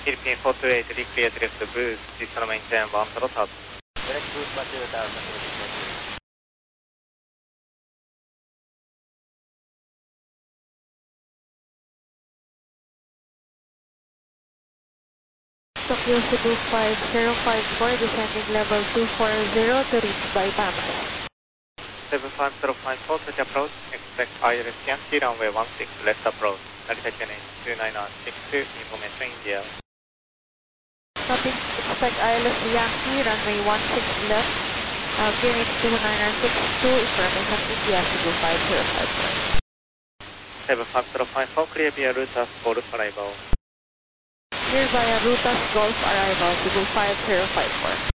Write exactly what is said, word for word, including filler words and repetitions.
Philippine four two eight, clear to lift boost, descend maintain one throttle top. Direct boost one zero thousand. Tokyo Cebu five zero five four, descending level two four zero to reach bypass. seven five zero five four, touch approach, expect I L S Yankee, runway one six, left approach. Narita K N H two nine nine six two, information India. Copy, expect I L S Yankee, runway one six left, uh, K N H two nine nine six two, information India, Cebu five zero five four. seven five zero five four, clear via Rutas, Golf arrival. Clear via Rutas, Golf arrival, Cebu five zero five four.